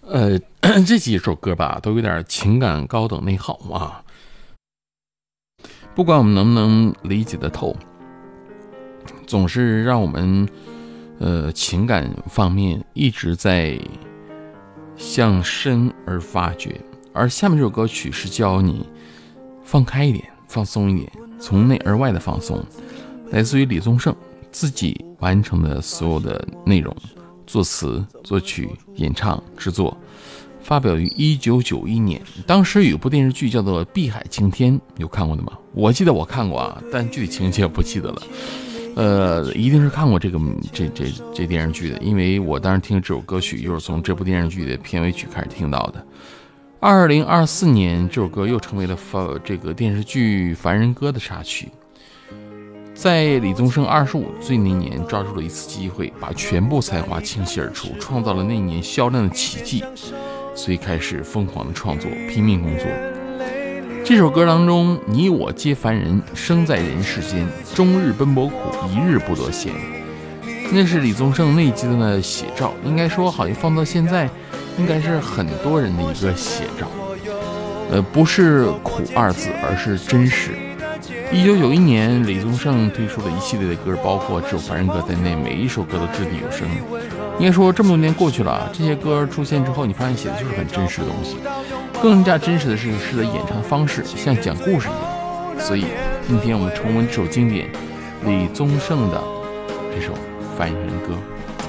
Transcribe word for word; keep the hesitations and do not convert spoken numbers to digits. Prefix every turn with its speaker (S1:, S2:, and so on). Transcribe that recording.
S1: 呃，这几首歌吧，都有点情感高等内耗啊。不管我们能不能理解得透，总是让我们呃情感方面一直在向深而发掘。而下面这首歌曲是教你放开一点，放松一点，从内而外的放松，来自于李宗盛自己完成的所有的内容，作词、作曲、演唱、制作，发表于一九九一年。当时有部电视剧叫做《碧海晴天》，有看过的吗？我记得我看过啊，但具体情节不记得了。呃，一定是看过这个这这这电视剧的，因为我当时听这首歌曲，又是从这部电视剧的片尾曲开始听到的。二零二四年，这首歌又成为了这个电视剧《凡人歌》的插曲。在李宗盛二十五岁那年，抓住了一次机会，把全部才华倾泻而出，创造了那年销量的奇迹，所以开始疯狂的创作，拼命工作。这首歌当中，你我皆凡人，生在人世间，终日奔波苦，一日不得闲。那是李宗盛那阶段的写照，应该说好像放到现在，应该是很多人的一个写照。呃，不是苦二字，而是真实。一九九一年，李宗盛推出的一系列的歌，包括这首《凡人歌》在内，每一首歌都掷地有声。应该说，这么多年过去了，这些歌出现之后，你发现写的就是很真实的东西。更加真实的是，是的演唱方式像讲故事一样。所以，今天我们重温这首经典，李宗盛的这首《凡人歌》。